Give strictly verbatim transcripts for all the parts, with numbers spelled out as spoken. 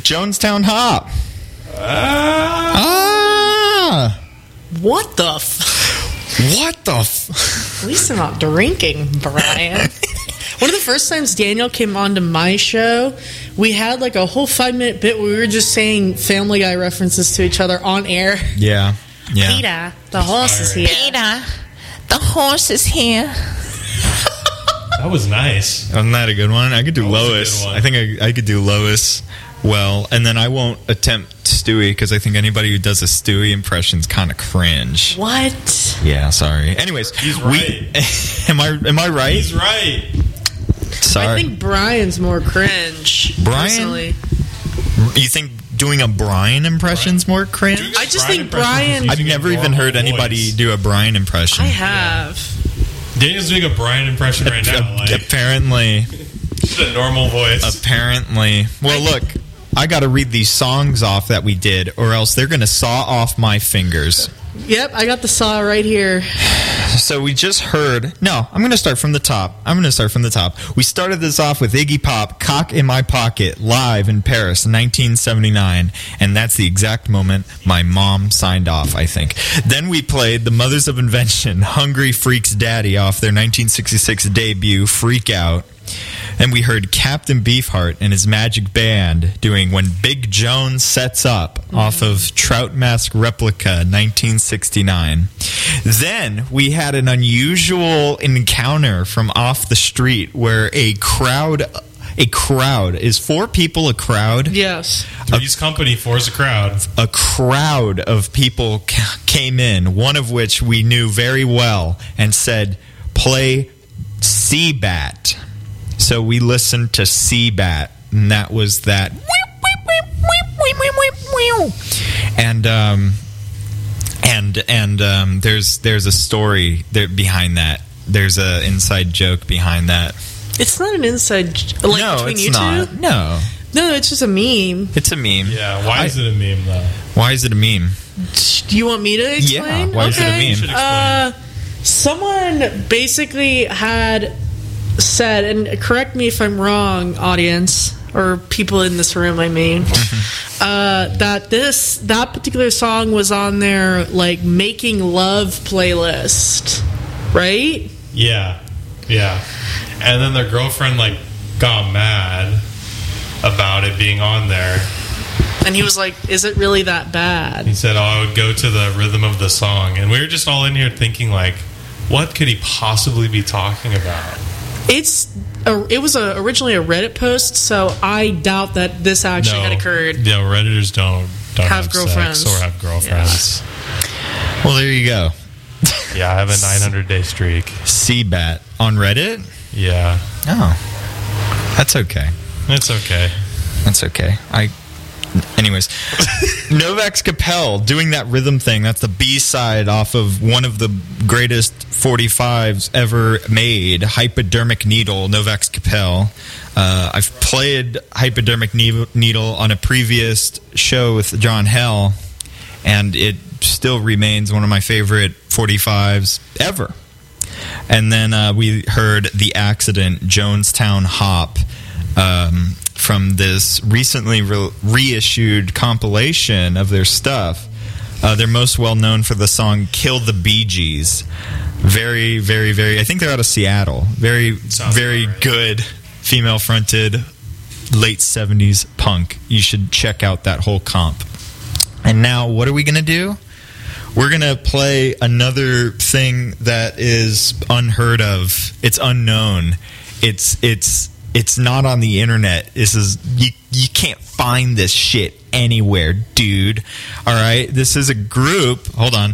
Jonestown Hop. Ah. Ah. What the f- What the f- At least I'm not drinking, Brian. One of the first times Daniel came onto my show, we had like a whole five minute bit where we were just saying Family Guy references to each other on air. Yeah. Yeah. Peter, the horse is here. Peter, the horse is here. That was nice. Wasn't that a good one? I could do That was a Lois. good one. I think I, I could do Lois well. And then I won't attempt Stewie because I think anybody who does a Stewie impression is kind of cringe. What? Yeah, sorry. Anyways, He's we, right. am I am I right? He's right. Sorry. I think Brian's more cringe. Brian? Personally. You think doing a Brian impression's more cringe? Dude, I just Brian think impressions Brian- is I've using a never even normal heard anybody voice. do a Brian impression. I have. Daniel's doing a Brian impression right now. Like, Apparently. just a normal voice. Apparently. Well, look, I got to read these songs off that we did, or else they're going to saw off my fingers. Yep, I got the saw right here. So we just heard... No, I'm going to start from the top. I'm going to start from the top. We started this off with Iggy Pop, Cock in My Pocket, live in Paris, nineteen seventy-nine. And that's the exact moment my mom signed off, I think. Then we played The Mothers of Invention, Hungry Freak's Daddy, off their nineteen sixty-six debut, Freak Out. And we heard Captain Beefheart and his Magic Band doing When Big Joan Sets Up, mm-hmm. off of Trout Mask Replica, nineteen sixty-nine. Then we had an unusual encounter from off the street where a crowd, a crowd, is four people a crowd? Yes. Three's company, four's a crowd. A crowd of people c- came in, one of which we knew very well, and said, play Seabat. So we listened to Seabat, and that was that. And um, and and um, there's there's a story there behind that. There's a inside joke behind that. It's not an inside j- like no, between it's you not. two. No, No, it's just a meme. it's a meme. Yeah, why I- is it a meme, though? Why is it a meme? Do you want me to explain? Yeah, why is it a Okay. meme? You should explain. Uh, someone basically had said, and correct me if I'm wrong, audience, or people in this room, I mean, uh, that this, that particular song was on their, like, Making Love playlist, right? Yeah, yeah. And then their girlfriend, like, got mad about it being on there. And he was like, is it really that bad? He said, oh, I would go to the rhythm of the song. And we were just all in here thinking, like, what could he possibly be talking about? It's a, it was a, originally a Reddit post, so I doubt that this actually no, had occurred. Yeah, Redditors don't, don't Have have, girlfriends. sex or have girlfriends. Well, there you go. Yeah, I have a nine hundred day streak. Seabat on Reddit. Yeah, Oh, that's okay. it's okay. That's okay. I. Anyways, Novak's Capel doing that rhythm thing. That's the B side off of one of the greatest forty-fives ever made, Hypodermic Needle, Novak's Capel. Uh, I've played Hypodermic Needle on a previous show with John Hell, and it still remains one of my favorite forty-fives ever. And then uh, we heard The Accident, Jonestown Hop, um, from this recently re- reissued compilation of their stuff. Uh, they're most well known for the song Kill the Bee Gees. Very, very, very, I think they're out of Seattle. Very, Sounds very about right. good female-fronted late seventies punk. You should check out that whole comp. And now, what are we going to do? We're going to play another thing that is unheard of. It's unknown. It's it's it's not on the internet. This is you you can't find this shit anywhere, dude. All right? This is a group, hold on,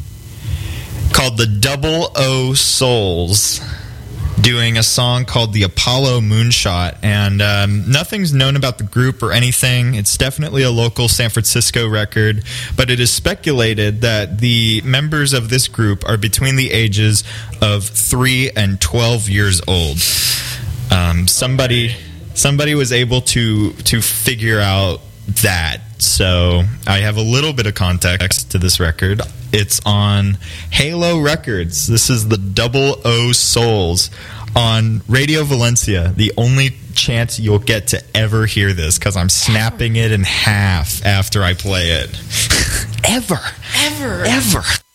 called the Double O Souls, doing a song called The Apollo Moonshot, and um, nothing's known about the group or anything. It's definitely a local San Francisco record, but it is speculated that the members of this group are between the ages of three and twelve years old. Um, somebody, somebody was able to to figure out that, so I have a little bit of context to this record. It's on Halo Records. This is the Double O Souls on Radio Valencia, the only chance you'll get to ever hear this, because I'm snapping it in half after I play it. Ever. Ever. Ever.